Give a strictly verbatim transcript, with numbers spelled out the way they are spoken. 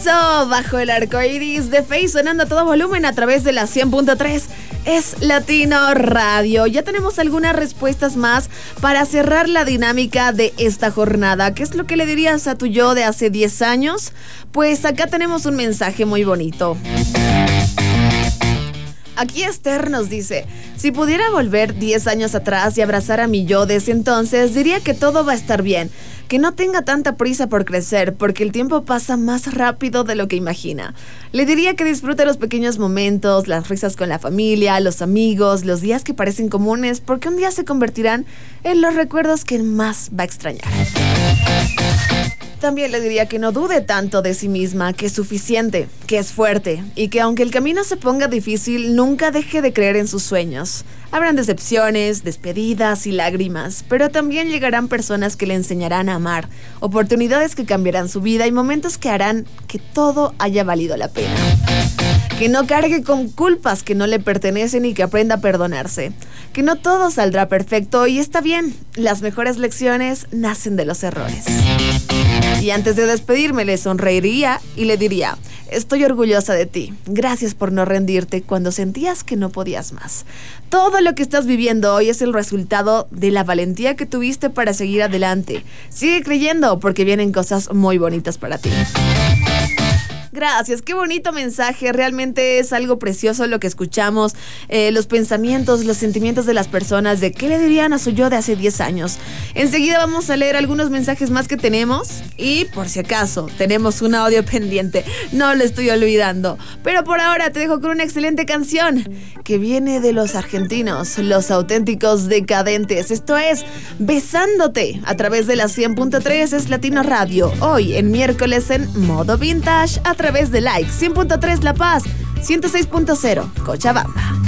Eso, bajo el arco iris de Faye sonando a todo volumen a través de la cien punto tres. Es Latino Radio. Ya tenemos algunas respuestas más para cerrar la dinámica de esta jornada. ¿Qué es lo que le dirías a tu yo de hace diez años? Pues acá tenemos un mensaje muy bonito. Aquí Esther nos dice: si pudiera volver diez años atrás y abrazar a mi yo de ese entonces, diría que todo va a estar bien, que no tenga tanta prisa por crecer, porque el tiempo pasa más rápido de lo que imagina. Le diría que disfrute los pequeños momentos, las risas con la familia, los amigos, los días que parecen comunes, porque un día se convertirán en los recuerdos que más va a extrañar. También le diría que no dude tanto de sí misma, que es suficiente, que es fuerte y que aunque el camino se ponga difícil, nunca deje de creer en sus sueños. Habrán decepciones, despedidas y lágrimas, pero también llegarán personas que le enseñarán a amar, oportunidades que cambiarán su vida y momentos que harán que todo haya valido la pena. Que no cargue con culpas que no le pertenecen y que aprenda a perdonarse. Que no todo saldrá perfecto y está bien, las mejores lecciones nacen de los errores. Y antes de despedirme le sonreiría y le diría: estoy orgullosa de ti, gracias por no rendirte cuando sentías que no podías más. Todo lo que estás viviendo hoy es el resultado de la valentía que tuviste para seguir adelante. Sigue creyendo porque vienen cosas muy bonitas para ti. Gracias, qué bonito mensaje, realmente es algo precioso lo que escuchamos, eh, los pensamientos, los sentimientos de las personas, de qué le dirían a su yo de hace diez años. Enseguida vamos a leer algunos mensajes más que tenemos y por si acaso tenemos un audio pendiente, no lo estoy olvidando. Pero por ahora te dejo con una excelente canción que viene de los argentinos, los auténticos decadentes. Esto es Besándote a través de la cien punto tres, es Latino Radio, hoy en miércoles en modo vintage a través A través de Like cien punto tres La Paz, ciento seis punto cero Cochabamba.